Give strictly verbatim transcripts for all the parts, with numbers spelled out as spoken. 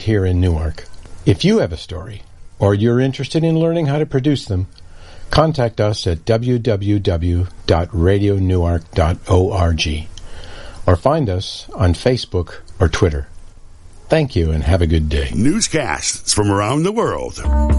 here in Newark. If you have a story, or you're interested in learning how to produce them, contact us at w w w dot radio newark dot org or find us on Facebook or Twitter. Thank you and have a good day. Newscasts from around the world.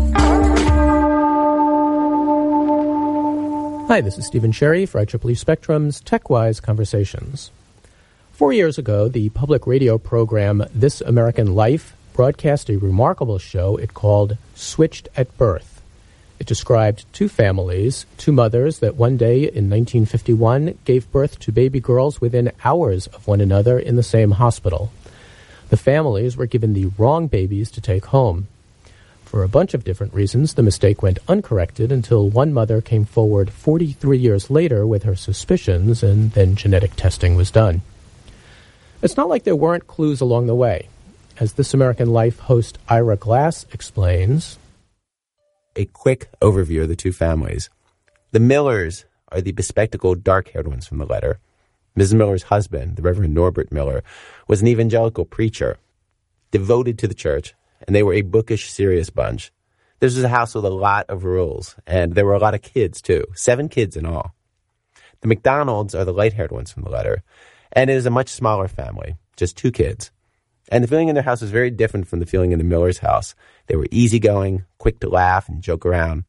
Hi, this is Stephen Sherry for I triple E Spectrum's TechWise Conversations. Four years ago, the public radio program This American Life broadcast a remarkable show it called Switched at Birth. It described two families, two mothers that one day in nineteen fifty-one gave birth to baby girls within hours of one another in the same hospital. The families were given the wrong babies to take home. For a bunch of different reasons, the mistake went uncorrected until one mother came forward forty-three years later with her suspicions, and then genetic testing was done. It's not like there weren't clues along the way. As This American Life host Ira Glass explains, a quick overview of the two families. The Millers are the bespectacled, dark-haired ones from the letter. Missus Miller's husband, the Reverend Norbert Miller, was an evangelical preacher, devoted to the church, and they were a bookish, serious bunch. This was a house with a lot of rules, and there were a lot of kids, too. Seven kids in all. The McDonalds are the light-haired ones from the letter, and it is a much smaller family, just two kids. And the feeling in their house was very different from the feeling in the Miller's house. They were easygoing, quick to laugh and joke around.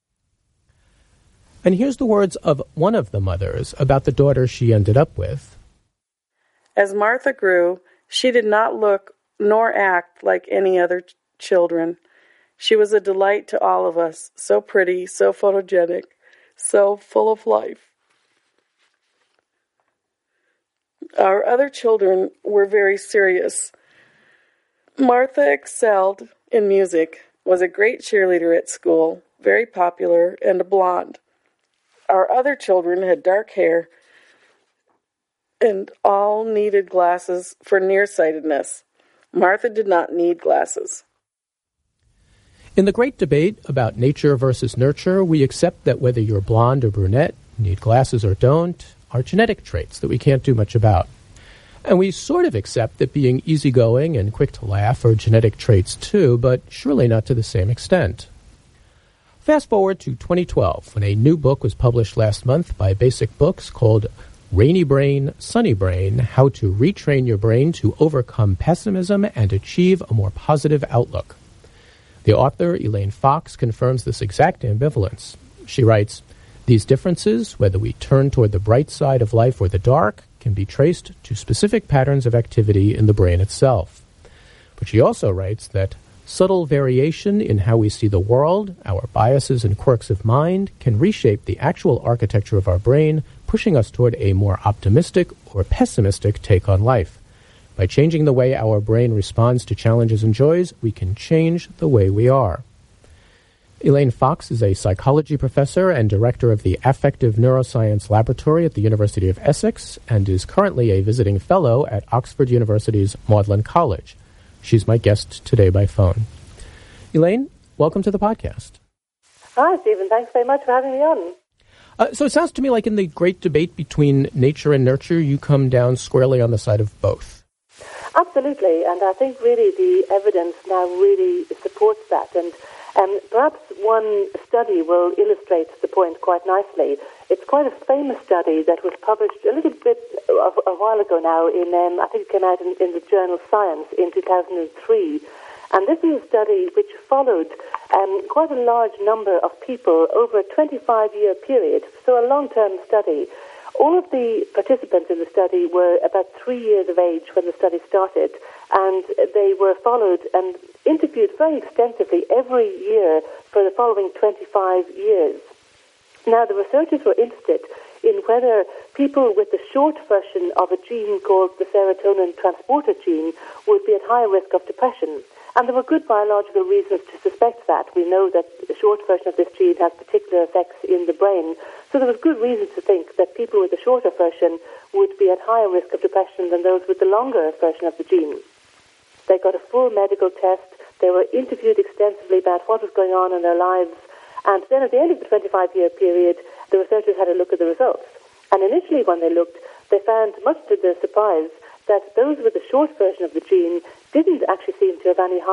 And here's the words of one of the mothers about the daughter she ended up with. As Martha grew, she did not look nor act like any other ch- children. She was a delight to all of us, so pretty, so photogenic, so full of life. Our other children were very serious. Martha excelled in music, was a great cheerleader at school, very popular, and a blonde. Our other children had dark hair and all needed glasses for nearsightedness. Martha did not need glasses. In the great debate about nature versus nurture, we accept that whether you're blonde or brunette, need glasses or don't, are genetic traits that we can't do much about. And we sort of accept that being easygoing and quick to laugh are genetic traits too, but surely not to the same extent. Fast forward to twenty twelve, when a new book was published last month by Basic Books called Rainy Brain, Sunny Brain, How to Retrain Your Brain to Overcome Pessimism and Achieve a More Positive Outlook. The author, Elaine Fox, confirms this exact ambivalence. She writes, "These differences, whether we turn toward the bright side of life or the dark, can be traced to specific patterns of activity in the brain itself." But she also writes that subtle variation in how we see the world, our biases and quirks of mind, can reshape the actual architecture of our brain, pushing us toward a more optimistic or pessimistic take on life. By changing the way our brain responds to challenges and joys, we can change the way we are. Elaine Fox is a psychology professor and director of the Affective Neuroscience Laboratory at the University of Essex and is currently a visiting fellow at Oxford University's Magdalen College. She's my guest today by phone. Elaine, welcome to the podcast. Hi, Stephen. Thanks very much for having me on. Uh, so it sounds to me like in the great debate between nature and nurture, you come down squarely on the side of both. Absolutely, and I think really the evidence now really supports that. And um, perhaps one study will illustrate the point quite nicely. It's quite a famous study that was published a little bit of, a while ago now in, um, I think it came out in, in the journal Science in two thousand three. And this is a study which followed um, quite a large number of people over a twenty-five year period, so a long-term study. All of the participants in the study were about three years of age when the study started, and they were followed and interviewed very extensively every year for the following twenty-five years. Now, the researchers were interested in whether people with the short version of a gene called the serotonin transporter gene would be at higher risk of depression. And there were good biological reasons to suspect that. We know that the short version of this gene has particular effects in the brain. So there was good reason to think that people with the shorter version would be at higher risk of depression than those with the longer version of the gene. They got a full medical test. They were interviewed extensively about what was going on in their lives. And then at the end of the twenty-five year period, the researchers had a look at the results. And initially when they looked, they found, much to their surprise, that those with the short version of the gene didn't actually seem to have any